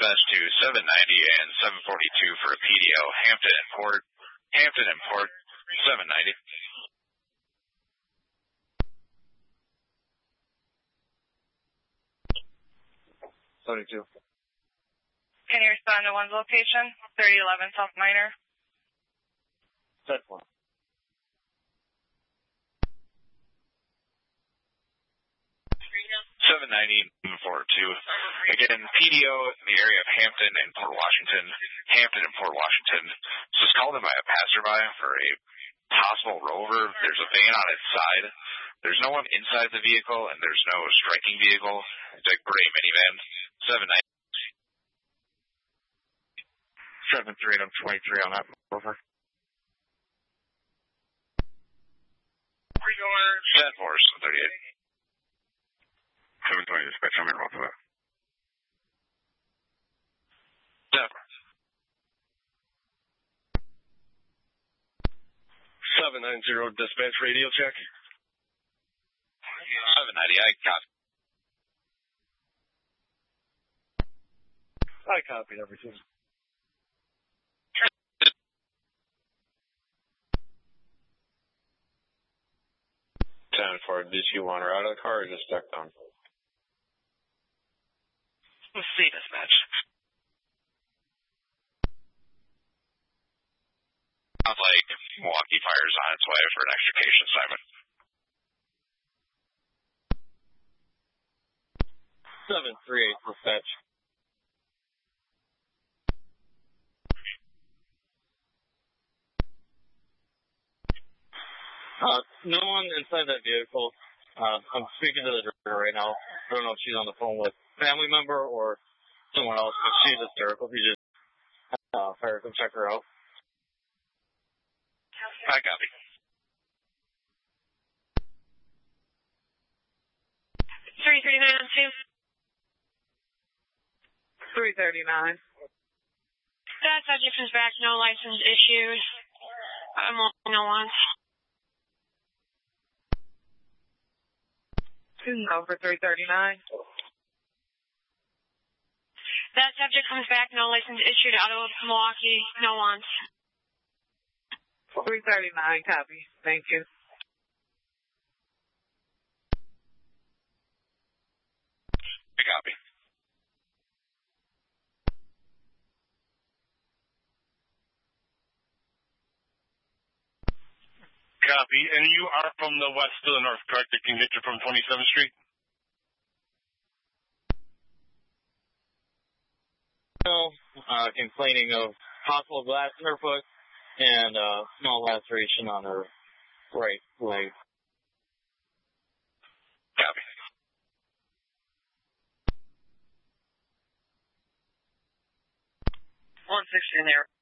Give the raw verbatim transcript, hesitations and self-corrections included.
dispatch to seven ninety and seven forty-two for a P D O, Hampton and Port, Hampton and Port, seven ninety. seventy-two. Can you respond to one's location? thirty eleven South Minor. Set one. seven ninety four two. Again, P D O in the area of Hampton and Port Washington. Hampton and Port Washington. Just called in by a passerby for a possible rover. There's a van on its side. There's no one inside the vehicle, and there's no striking vehicle. It's a gray minivan. seven ninety. seven three, I'm twenty-three on that. Over. ten four, seven thirty-eight. seven twenty dispatch, I'm in off of that. seven ninety dispatch radio check. seven ninety, I copy. I copied everything. ten four, did you want her out of the car or just stuck down? Let's see, dispatch. Sounds like Milwaukee Fire's on its way for an extrication assignment. seven three eight, dispatch. Uh, no one inside that vehicle. Uh, I'm speaking to the driver right now. I don't know if she's on the phone with a family member or someone else, but she's hysterical. If you just uh, fire, come check her out. I copy. three thirty-nine on two. three thirty-nine. That subject is back, no license issued. I'm no once. You can go for three thirty-nine. That subject comes back, no license issued out of Milwaukee, no once. three thirty-nine, copy. Thank you. I copy. Copy. And you are from the west to the north, correct? I can get you from twenty-seventh Street? No, uh, complaining of possible glass in her foot and uh, small laceration on her right leg. Copy. one sixty in there.